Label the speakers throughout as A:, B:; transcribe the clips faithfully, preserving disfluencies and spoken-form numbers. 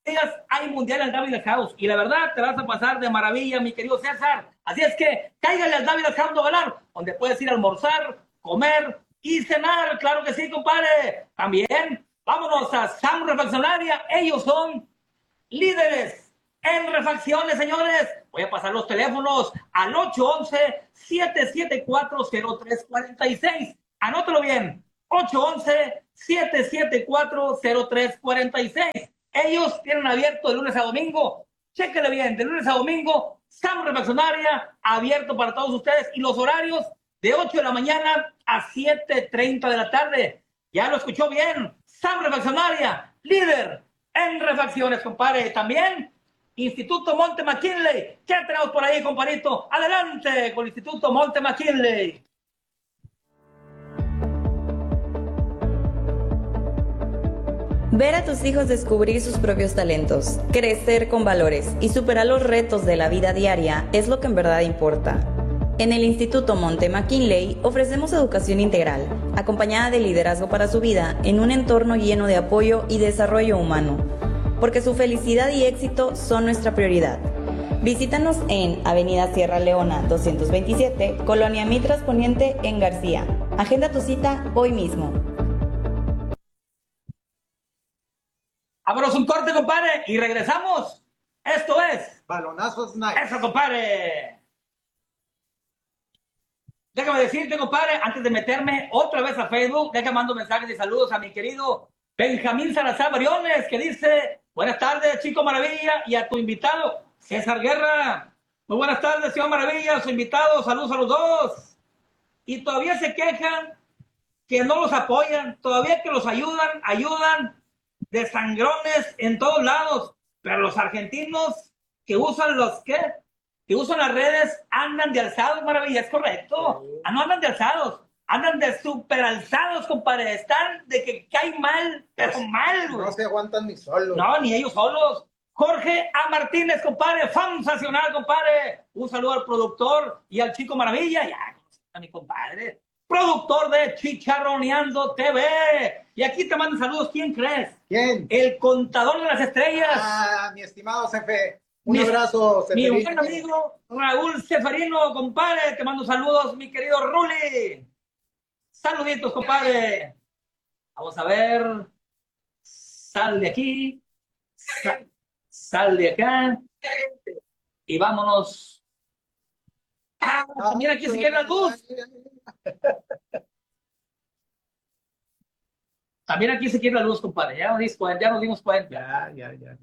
A: días hay mundial al David House y la verdad te vas a pasar de maravilla, mi querido César. Así es que cáigale al David House de Galar, donde puedes ir a almorzar, comer y cenar. Claro que sí, compadre. También vámonos a Sam Refaccionaria. Ellos son líderes en refacciones, señores. Voy a pasar los teléfonos al ocho once, siete siete cuatro, cero tres cuatro seis. Anótalo bien. ocho once, siete siete cuatro, cero tres cuatro seis. Ellos tienen abierto de lunes a domingo. Chéquele bien, de lunes a domingo, Sam Refaccionaria, abierto para todos ustedes. Y los horarios de ocho de la mañana a siete treinta de la tarde. Ya lo escuchó bien. Sam Refaccionaria, líder en refacciones, compadre. También Instituto Monte McKinley. ¿Qué tenemos por ahí, compadrito? Adelante con el Instituto Monte McKinley.
B: Ver a tus hijos descubrir sus propios talentos, crecer con valores y superar los retos de la vida diaria es lo que en verdad importa. En el Instituto Monte McKinley ofrecemos educación integral, acompañada de liderazgo para su vida en un entorno lleno de apoyo y desarrollo humano, porque su felicidad y éxito son nuestra prioridad. Visítanos en Avenida Sierra Leona doscientos veintisiete, Colonia Mitras Poniente, en García. Agenda tu cita hoy mismo.
A: Vámonos un corte, compadre, y regresamos. Esto es
C: Balonazos Night.
A: Eso, compadre. Déjame decirte, compadre, antes de meterme otra vez a Facebook, déjame mando mensajes y saludos a mi querido Benjamín Salazar Briones, que dice: buenas tardes, Chico Maravilla, y a tu invitado, César Guerra. Muy buenas tardes, señor Maravilla, su invitado, saludos a los dos. Y todavía se quejan que no los apoyan, todavía que los ayudan, ayudan de sangrones en todos lados, pero los argentinos que usan los, ¿qué? Que usan las redes andan de alzados, Maravilla, es correcto. Ah, no andan de alzados, andan de super alzados, compadre. Están de que cae mal, pero mal, güey.
C: No se aguantan ni solos.
A: No, ni ellos solos. Jorge A. Martínez, compadre, sensacional, compadre. Un saludo al productor y al Chico Maravilla. Ya, a mi compadre. Productor de Chicharroneando T V. Y aquí te mando saludos. ¿Quién crees?
C: ¿Quién?
A: El contador de las estrellas.
C: Ah, mi estimado Cefe. Un
A: Mi-
C: abrazo,
A: Mi
C: Ceferín.
A: buen amigo Raúl Ceferino, compadre. Te mando saludos, mi querido Ruli. Saluditos, compadre. Vamos a ver. Sal de aquí. Sal, sal de acá. Y vámonos. Ah, también aquí se quiere la luz. También aquí se quiere la luz, compadre. Ya nos dimos cuenta. Ya nos dimos cuenta.
C: Ya, ya, ya.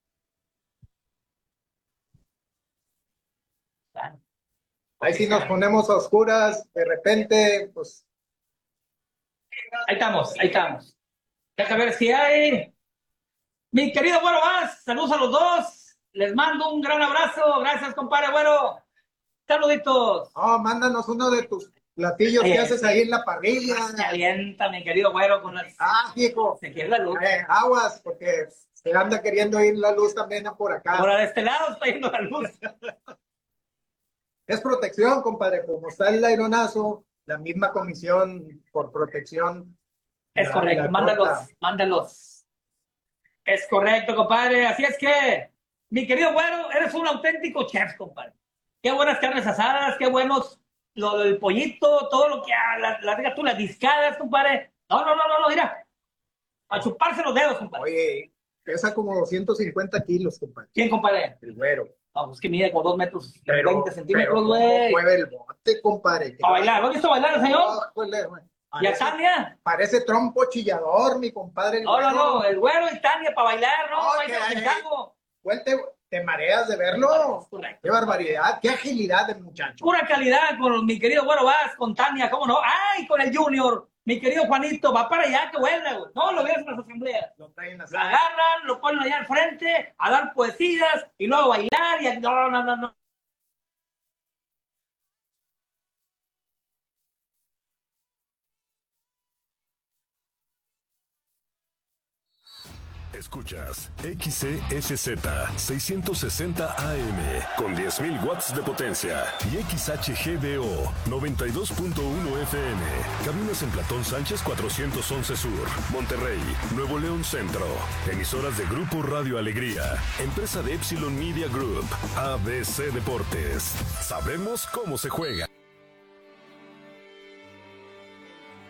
C: Ahí sí nos ponemos a oscuras, de repente, pues.
A: Ahí estamos, ahí estamos. Déjame ver si hay. Mi querido Güero Vaz, saludos a los dos. Les mando un gran abrazo. Gracias, compadre Güero. Saluditos.
C: Oh, mándanos uno de tus platillos que
A: Eh,
C: haces ahí en la parrilla.
A: Se alienta, mi querido Güero, con las...
C: Ah, hijo.
A: Se quiere la luz.
C: Eh, aguas, porque se anda queriendo ir la luz también por acá.
A: Ahora de este lado está yendo la luz.
C: Es protección, compadre. Como está el aeronazo, la misma comisión por protección.
A: Es
C: la-
A: correcto,
C: la
A: mándalos,
C: corta.
A: mándalos. Es correcto, compadre. Así es que, mi querido Güero, eres un auténtico chef, compadre. Qué buenas carnes asadas, qué buenos, lo del pollito, todo lo que, ah, la, la, diga tú, las discadas, compadre. No, no, no, no, no, mira. A chuparse los dedos, compadre.
C: Oye, pesa como doscientos cincuenta kilos, compadre.
A: ¿Quién, compadre?
C: El güero.
A: No, pues que mide como dos metros,
C: Pero,
A: veinte centímetros,
C: pero ¿cómo
A: güey.
C: mueve el bote, compadre?
A: A bailar, ¿lo has visto bailar el señor?
C: Híjole, güey.
A: ¿Y a
C: Parece,
A: Tania?
C: parece trompo chillador, mi compadre. el
A: No, no,
C: güero.
A: no, el Güero y Tania para bailar, ¿no?
C: No,
A: Ahí
C: que
A: te lo
C: hay-
A: encargo.
C: Güey, te, te mareas de verlo.
A: Correcto.
C: Qué barbaridad, qué agilidad del muchacho.
A: Pura calidad con mi querido Güero Vaz, con Tania, ¿cómo no? ¡Ay, con el Junior! Mi querido Juanito, va para allá, que buena, güey. No, lo ves en las asambleas.
C: Lo traen así.
A: Lo agarran, lo ponen allá al frente, a dar poesías, y luego bailar, y a... no, no, no, no.
D: Escuchas X C S Z seiscientos sesenta A M con diez mil watts de potencia y X H G B O noventa y dos punto uno F M. Cabinas en Platón Sánchez cuatrocientos once Sur, Monterrey, Nuevo León Centro. Emisoras de Grupo Radio Alegría, empresa de Epsilon Media Group, A B C Deportes. Sabemos cómo se juega.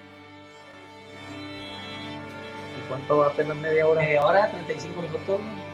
C: ¿Cuánto va? ¿Apenas media hora?
A: Media hora, treinta y cinco minutos.